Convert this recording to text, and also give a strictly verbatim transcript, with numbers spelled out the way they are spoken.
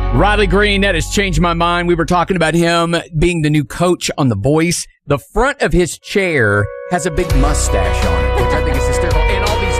Riley Green, that has changed my mind. We were talking about him being the new coach on The Voice. The front of his chair has a big mustache on it.